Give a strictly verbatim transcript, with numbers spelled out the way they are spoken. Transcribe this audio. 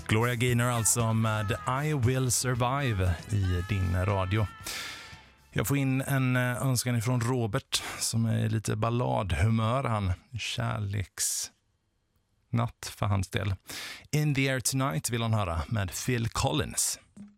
Gloria Gaynor alltså med I Will Survive i din radio. Jag får in en önskan ifrån Robert som är lite balladhumör, han kärleksnatt för hans del. In the Air Tonight vill han höra med Phil Collins.